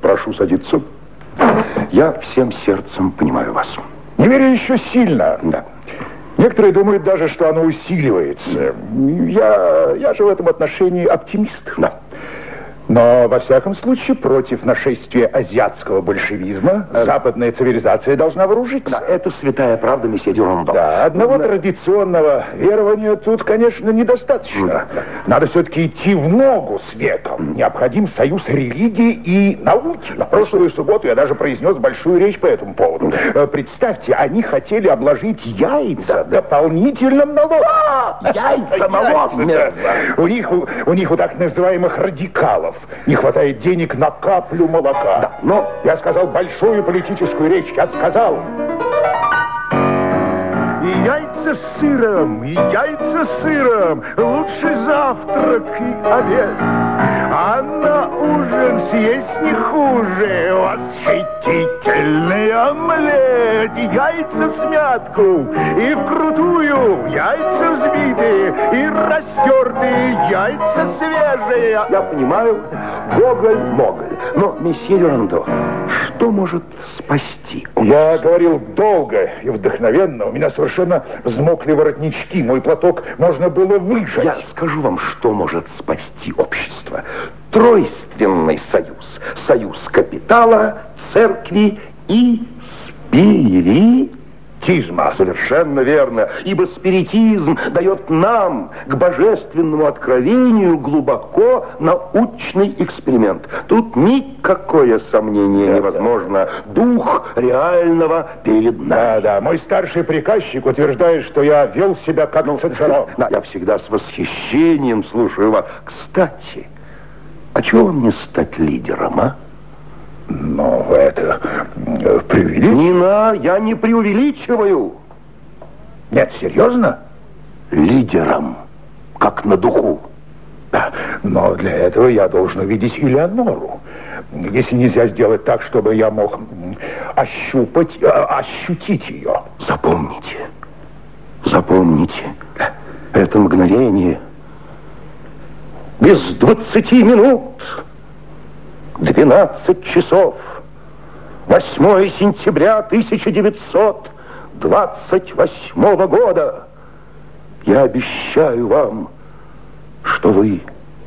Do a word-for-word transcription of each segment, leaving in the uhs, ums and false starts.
Прошу садиться. Я всем сердцем понимаю вас. Неверие еще сильно. Да. Некоторые думают даже, что оно усиливается. Я, я же в этом отношении оптимист. Да. Но, во всяком случае, против нашествия азиатского большевизма а... западная цивилизация должна вооружиться. Да, это святая правда, месье Дюрандо. Да, одного да. традиционного верования тут, конечно, недостаточно. Да, да. Надо все-таки идти в ногу с веком. Необходим союз религии и науки. На прошлую субботу я даже произнес большую речь по этому поводу. Представьте, они хотели обложить яйца дополнительным налогом. Яйца, налог! У них, у, у них у так называемых радикалов не хватает денег на каплю молока. Да, но я сказал большую политическую речь. Я сказал... И яйца с сыром, и яйца с сыром, лучший завтрак и обед. А на ужин съесть не хуже, восхитительный омлет. Яйца в смятку и вкрутую, яйца взбитые и растертые, яйца свежие. Я понимаю, гоголь-моголь. Но, месье Дюрандо, что может спасти? Я говорил долго и вдохновенно. У меня совершенно взмокли воротнички. Мой платок можно было выжать. Я скажу вам, что может спасти общество. Тройственный союз. Союз капитала, церкви и спиритизма. Совершенно верно. Ибо спиритизм дает нам, к божественному откровению, глубоко научный эксперимент. Тут никакое сомнение да, невозможно. Да. Дух реального перед нами. Да, да. Мой старший приказчик утверждает, что я вел себя как ну, Цицерон. Да, я всегда с восхищением слушаю вас. Кстати, а чего вам не стать лидером, а? Но вы это э, преувеличиваете? Не на, я не преувеличиваю. Нет, серьезно? Лидером, как на духу. Да, но для этого я должен увидеть Элеонору. Если нельзя сделать так, чтобы я мог ощупать, э, ощутить ее. Запомните, запомните, это мгновение без двадцати минут. Двенадцать часов. восьмое сентября тысяча девятьсот двадцать восьмого года. Я обещаю вам, что вы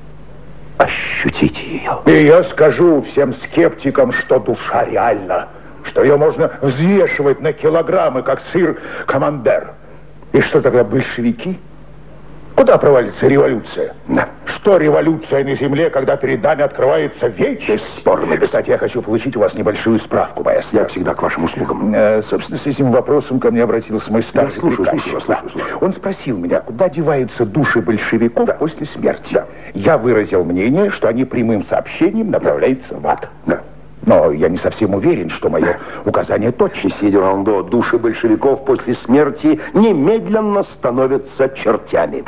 ощутите ее. И я скажу всем скептикам, что душа реальна, что ее можно взвешивать на килограммы, как сыр камамбер. И что тогда большевики? Куда провалится революция? Да. Что революция на земле, когда перед нами открывается вечность? Бесспорно. Кстати, я хочу получить у вас небольшую справку, маэстро. Я всегда к вашим услугам. Э, собственно, с этим вопросом ко мне обратился мой старший слушаю, приказчик. слушаю, слушаю, слушаю. Он спросил меня, куда деваются души большевиков да. после смерти. Да. Я выразил мнение, что они прямым сообщением направляются в ад. Да. Но я не совсем уверен, что мое указание точно. Месье Дюрандо, души большевиков после смерти немедленно становятся чертями.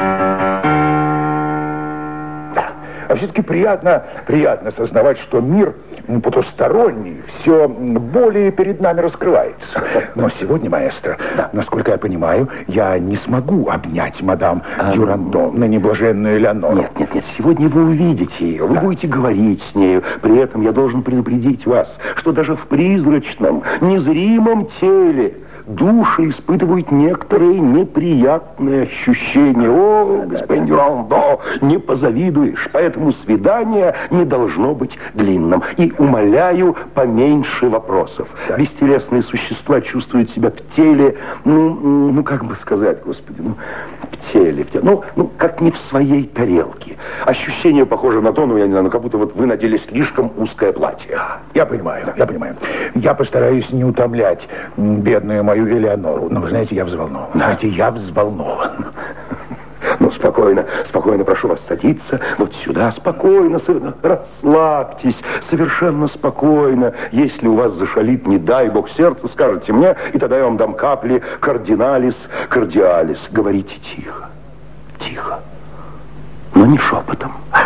А все-таки приятно, приятно сознавать, что мир потусторонний все более перед нами раскрывается. Но сегодня, маэстро, да. насколько я понимаю, я не смогу обнять мадам а, Дюрандо, на неблаженную Элеонору. Нет, нет, нет, сегодня вы увидите ее, вы да. будете говорить с нею. При этом я должен предупредить вас, что даже в призрачном, незримом теле души испытывают некоторые неприятные ощущения. О, господин Дюрандо, не позавидуешь. Поэтому свидание не должно быть длинным. И умоляю, поменьше вопросов. Да. Бестелесные существа чувствуют себя в теле, ну, ну как бы сказать, господи, ну, в теле, в теле, ну, ну, как не в своей тарелке. Ощущение похоже на то, ну, я не знаю, ну, как будто вот вы надели слишком узкое платье. Я понимаю, да. я понимаю. Я постараюсь не утомлять бедную мою Элеонору. Но, вы знаете, я взволнован. Да. Знаете, я взволнован. Ну, спокойно, спокойно, прошу вас садиться вот сюда, спокойно, расслабьтесь, совершенно спокойно. Если у вас зашалит, не дай бог, сердце, скажете мне, и тогда я вам дам капли кардиналис, кардиалис. Говорите тихо, тихо, но не шепотом.